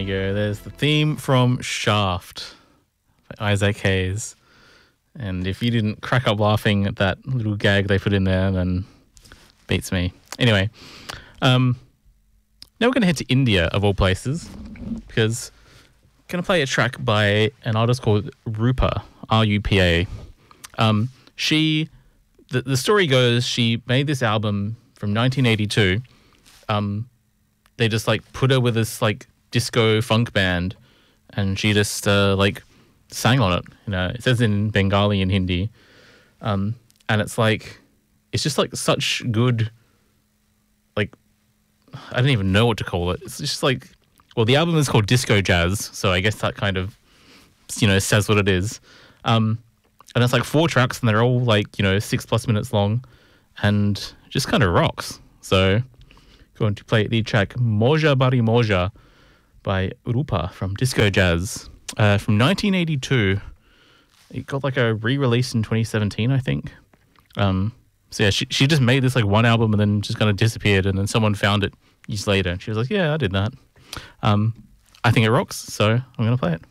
There you go. There's the theme from Shaft by Isaac Hayes. And if you didn't crack up laughing at that little gag they put in there, then beats me. Anyway, now we're going to head to India, of all places, because I'm going to play a track by an artist called Rupa, R-U-P-A. The story goes, she made this album from 1982. They just put her with this disco funk band, and she just sang on it. It says in Bengali and Hindi, and it's just such good. I don't even know what to call it. It's just the album is called Disco Jazz, so I guess that kind of says what it is. And it's 4 tracks, and they're all 6+ minutes long, and just kind of rocks. So, going to play the track Moja Bari Moja by Rupa from Disco Jazz from 1982. It got a re-release in 2017, I think. So yeah, she just made this one album and then just kind of disappeared, and then someone found it years later, and she was like, "Yeah, I did that." I think it rocks, so I'm gonna play it.